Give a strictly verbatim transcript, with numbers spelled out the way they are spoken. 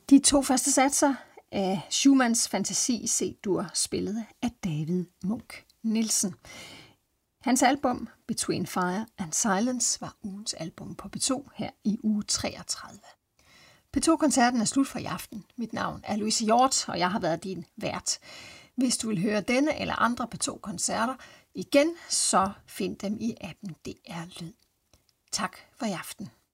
De to første satser af Schumanns Fantasi C-dur spillet af David Munk Nielsen. Hans album Between Fire and Silence var ugens album på P to her i uge treogtredive. P to-koncerten er slut for i aften. Mit navn er Louise Hjort, og jeg har været din vært. Hvis du vil høre denne eller andre P to-koncerter igen, så find dem i appen D R Lyd. Tak for i aften.